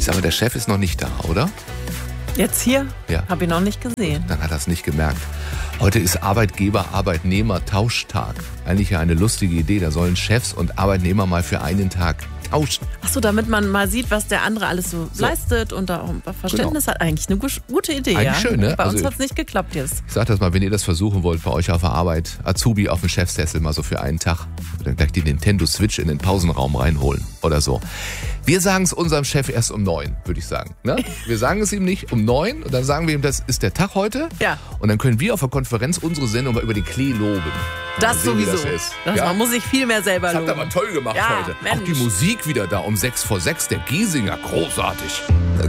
Ich sage mal, der Chef ist noch nicht da, oder? Jetzt hier? Ja. Habe ich noch nicht gesehen. Dann hat er es nicht gemerkt. Heute ist Arbeitgeber-Arbeitnehmer-Tauschtag. Eigentlich ja eine lustige Idee. Da sollen Chefs und Arbeitnehmer mal für einen Tag tauschen. Achso, damit man mal sieht, was der andere alles so leistet und da auch ein Verständnis hat. Eigentlich eine gute Idee. Eigentlich schön, ne? Bei uns hat es nicht geklappt jetzt. Ich sag das mal, wenn ihr das versuchen wollt, bei euch auf der Arbeit, Azubi auf dem Chefsessel mal so für einen Tag, dann gleich die Nintendo Switch in den Pausenraum reinholen oder so. Wir sagen es unserem Chef erst um 9, würde ich sagen. Ne? Wir sagen es ihm nicht um 9 und dann sagen wir ihm, das ist der Tag heute. Ja. Und dann können wir auf der Konferenz unsere Sendung mal über den Klee loben. Das sehen, wie sowieso. das ist. Man muss sich viel mehr selber Das loben. habt ihr aber toll gemacht Ja, heute. Mensch. Auch die Musik wieder da um 6 vor 6, der Giesinger, großartig.